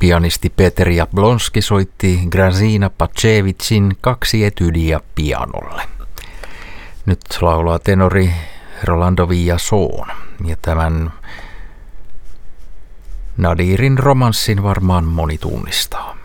Pianisti Peter Jablonski soitti Grazina Pacevicin 2 etydiä pianolle. Nyt laulaa tenori Rolando Villazón, ja tämän Nadirin romanssin varmaan moni tunnistaa.